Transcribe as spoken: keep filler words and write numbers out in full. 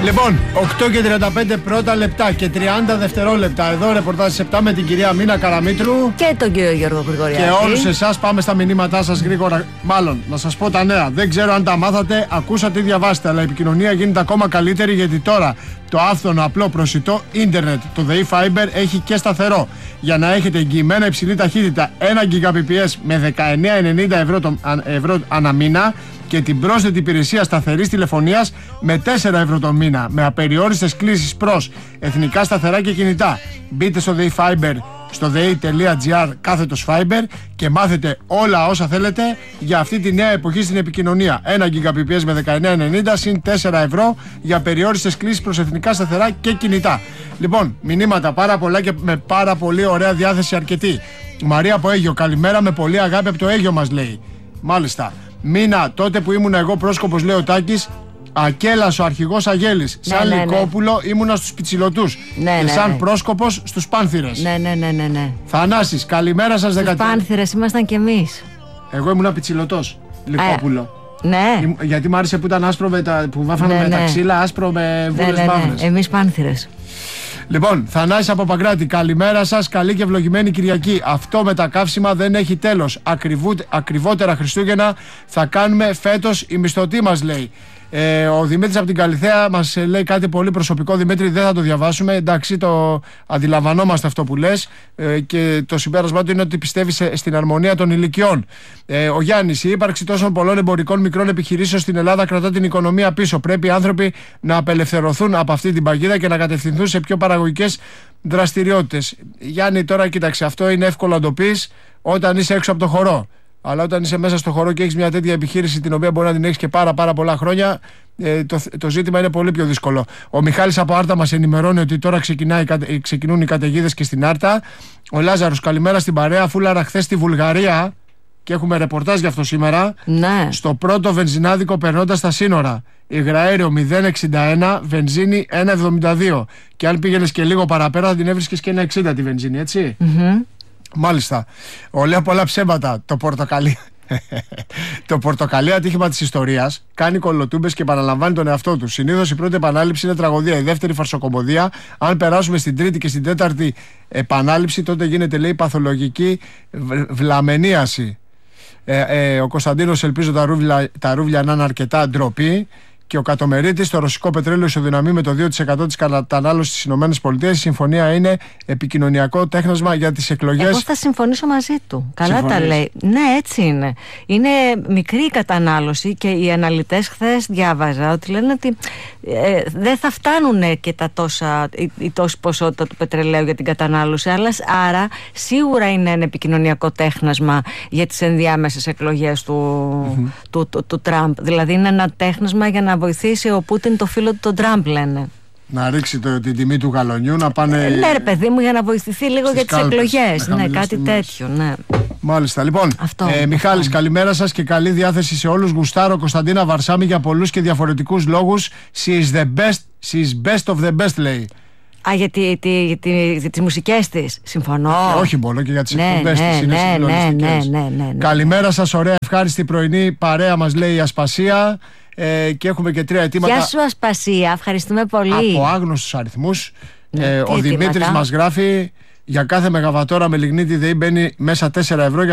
Λοιπόν, οκτώ και τριάντα πέντε πρώτα λεπτά και τριάντα δευτερόλεπτα. Εδώ ρεπορτάζ επτά με την κυρία Μίνα Καραμήτρου και τον κύριο Γιώργο Γρηγοριάκη. Και όλους εσάς πάμε στα μηνύματά σας γρήγορα. Μάλλον, να σας πω τα νέα. Δεν ξέρω αν τα μάθατε, ακούσατε ή διαβάσατε, αλλά η επικοινωνία γίνεται ακόμα καλύτερη γιατί τώρα το άφθονο, απλό, προσιτό ίντερνετ, το ΔΕΗ Fiber, έχει και σταθερό. Για να έχετε εγγυημένα υψηλή ταχύτητα ένα Gbps με δεκαεννέα ενενήντα ευρώ, το, ευρώ ανά μήνα και την πρόσθετη υπηρεσία σταθερής τηλεφωνίας με τέσσερα ευρώ το μήνα, με απεριόριστες κλήσεις προς εθνικά σταθερά και κινητά. Μπείτε στο ΔΕΗ Fiber, στο δei.gr κάθετος Fiber και μάθετε όλα όσα θέλετε για αυτή τη νέα εποχή στην επικοινωνία. ένα Gbps με δεκαεννέα ενενήντα συν τέσσερα ευρώ για περιόριστες κλήσεις προς εθνικά σταθερά και κινητά. Λοιπόν, μηνύματα πάρα πολλά και με πάρα πολύ ωραία διάθεση αρκετή. Μαρία από Αίγιο, καλημέρα με πολύ αγάπη από το Αίγιο μας λέει. Μάλιστα. Μήνα, τότε που ήμουν εγώ πρόσκοπος, λέει ο Τάκης, Ακέλας ο αρχηγός Αγέλης. Ναι, σαν ναι, Λυκόπουλο ναι. ήμουνα στους Πιτσιλωτούς. Ναι, και ναι, σαν ναι. πρόσκοπος στους Πάνθυρες. Ναι, ναι, ναι, ναι, ναι. Θανάσης, καλημέρα σας. Στους Πάνθυρες ήμασταν κι εμείς. Εγώ ήμουνα Πιτσιλωτός. Λυκόπουλο. Ναι. Γιατί μου άρεσε που ήταν άσπρο με τα, που βάφανε ναι, με ναι. τα ξύλα, άσπρο με βούλες ναι, ναι, μαύρες. Ναι. Εμείς Πάνθυρες. Λοιπόν, Θανάσης από Παγκράτη, καλημέρα σας, καλή και ευλογημένη Κυριακή. Αυτό με τα καύσιμα δεν έχει τέλος. Ακριβού, ακριβότερα Χριστούγεννα θα κάνουμε φέτος η μισθωτή μας, λέει. Ε, ο Δημήτρης από την Καλιθέα μας λέει κάτι πολύ προσωπικό. Δημήτρη, δεν θα το διαβάσουμε. Εντάξει, το αντιλαμβανόμαστε αυτό που λες ε, και το συμπέρασμά του είναι ότι πιστεύει σε, στην αρμονία των ηλικιών. Ε, ο Γιάννης, η ύπαρξη τόσων πολλών εμπορικών μικρών επιχειρήσεων στην Ελλάδα κρατά την οικονομία πίσω. Πρέπει οι άνθρωποι να απελευθερωθούν από αυτή την παγίδα και να κατευθυνθούν σε πιο παραγωγικές δραστηριότητες. Γιάννη, τώρα κοίταξε, αυτό είναι εύκολο να το πεις όταν είσαι έξω από το χορό. Αλλά όταν είσαι μέσα στο χώρο και έχεις μια τέτοια επιχείρηση την οποία μπορεί να την έχεις και πάρα πάρα πολλά χρόνια, ε, το, το ζήτημα είναι πολύ πιο δύσκολο. Ο Μιχάλης από Άρτα μας ενημερώνει ότι τώρα ξεκινάει, ξεκινούν οι καταιγίδες και στην Άρτα. Ο Λάζαρος, καλημέρα στην παρέα. Φούλαρα χθες στη Βουλγαρία και έχουμε ρεπορτάζ γι' αυτό σήμερα. Ναι. Στο πρώτο βενζινάδικο περνώντας τα σύνορα. Υγραέριο μηδέν εξήντα ένα, βενζίνη ένα εβδομήντα δύο. Και αν πήγαινες και λίγο παραπέρα θα την έβρισκες και ένα εξήντα τη βενζίνη, έτσι. Mm-hmm. Μάλιστα. Ο λέω πολλά ψέματα. Το πορτοκαλί. Το πορτοκαλί ατύχημα της ιστορίας κάνει κολοτούμπες και επαναλαμβάνει τον εαυτό του. Συνήθως η πρώτη επανάληψη είναι τραγωδία, η δεύτερη φαρσοκομωδία. Αν περάσουμε στην τρίτη και στην τέταρτη επανάληψη, τότε γίνεται, λέει, παθολογική βλαμενίαση. Ε, ε, ο Κωνσταντίνος, ελπίζω τα ρούβλια, τα ρούβλια να είναι αρκετά ντροπή. Και ο Κατομερίτης, το ρωσικό πετρέλαιο ισοδυναμεί με το δύο τοις εκατό της κατανάλωσης στις ΗΠΑ. Η συμφωνία είναι επικοινωνιακό τέχνασμα για τις εκλογές. Εγώ θα συμφωνήσω μαζί του. Καλά Συμφωνείς? τα λέει. Ναι, έτσι είναι. Είναι μικρή η κατανάλωση και οι αναλυτές, χθες διάβαζα ότι λένε ότι ε, δεν θα φτάνουν και τα τόσα, η, η τόση ποσότητα του πετρελαίου για την κατανάλωση. Αλλά άρα σίγουρα είναι ένα επικοινωνιακό τέχνασμα για τις ενδιάμεσες εκλογές του, mm-hmm. του, του, του Τραμπ. Δηλαδή είναι ένα τέχνασμα για να βοηθήσει ο Πούτιν το φίλο του τον Τραμπ, λένε. Να ρίξει το, την τιμή του γαλονιού, να πάνε. Ε, ναι, ρε παιδί μου, για να βοηθηθεί λίγο για τις εκλογές. Ναι, κάτι τιμές. τέτοιο, ναι. Μάλιστα, λοιπόν. Αυτό, ε, Μιχάλης, καλημέρα σας και καλή διάθεση σε όλους. Γουστάρω Κωνσταντίνα Βαρσάμι για πολλούς και διαφορετικούς λόγους. She is the best, she is best of the best, λέει. Α, για, τη, τη, για, τη, για τις μουσικές της. Συμφωνώ. Και όχι μόνο και για τις ναι, εκπομπές ναι, της. Είναι ναι, συγκλονιστικές. ναι, ναι, ναι, ναι. Καλημέρα σας, ωραία, ευχάριστη πρωινή παρέα μας, λέει η Ασπασία. Ε, και έχουμε και τρία αιτήματα. Γεια σου, Ασπασία, ευχαριστούμε πολύ. Από άγνωστους αριθμούς. Ναι, ε, ο Δημήτρης μας γράφει: για κάθε μεγαβατόρα με λιγνίτη ΔΕΗ μπαίνει μέσα τέσσερα ευρώ.